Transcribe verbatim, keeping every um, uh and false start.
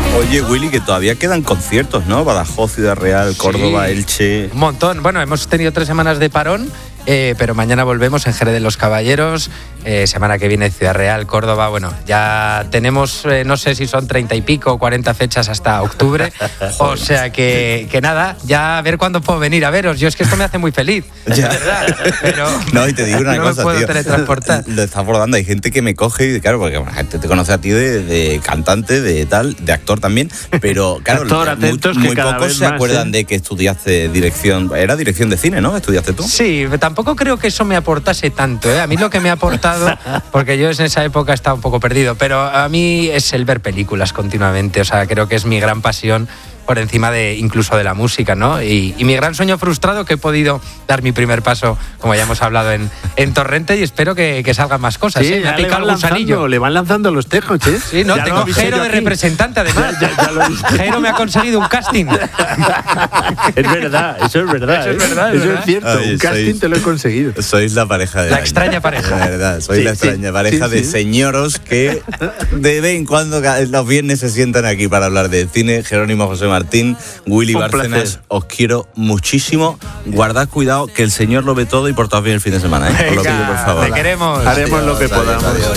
Oye, Willy, que todavía quedan conciertos, ¿no? Badajoz, Ciudad Real, Córdoba, sí. Elche... Un montón. Bueno, hemos tenido tres semanas de parón, eh, pero mañana volvemos en Jerez de los Caballeros, eh, semana que viene Ciudad Real, Córdoba. Bueno, ya tenemos, eh, no sé si son treinta y pico o cuarenta fechas hasta octubre. O sea que, que nada, ya a ver cuándo puedo venir a veros. Yo es que esto me hace muy feliz, ya. ¿verdad? Pero no, y te digo una no cosa, me puedo tío, teletransportar. Lo estás abordando, hay gente que me coge y claro, porque la gente te conoce a ti de, de cantante, de tal, de actor también, pero claro, actor, atentos, muy, que muy cada pocos vez se más, acuerdan ¿eh? de que estudiaste dirección, era dirección de cine, ¿no? ¿Estudiaste tú? Sí, tampoco creo que eso me aportase tanto, ¿eh? A mí lo que me ha aportado, porque yo en esa época estaba un poco perdido, pero a mí es el ver películas continuamente, o sea, creo que es mi gran pasión por encima de incluso de la música, ¿no? Y, y mi gran sueño frustrado, que he podido dar mi primer paso, como ya hemos hablado, en, en Torrente, y espero que, que salgan más cosas. Sí, ¿eh? Me ha picado el gusanillo. Le van lanzando los tejos, ¿eh? Sí, no, ya tengo Jero de representante, además. Ya, ya, ya lo Jero me ha conseguido un casting. Es verdad, eso es verdad. Eso ¿eh? es verdad, Eso ¿verdad? es cierto, Ay, un casting sois, te lo he conseguido. Sois la pareja de La año. extraña pareja. De verdad, sois Sí, la extraña sí, pareja sí, de sí. señoros que de vez en cuando los viernes se sientan aquí para hablar de cine. Jerónimo José Martín, Willy Un Bárcenas, placer. os quiero muchísimo. Guardad cuidado, que el Señor lo ve todo y portaos bien el fin de semana, ¿eh? Os lo pido, por favor. Te queremos. Haremos lo que Adiós, podamos. adiós.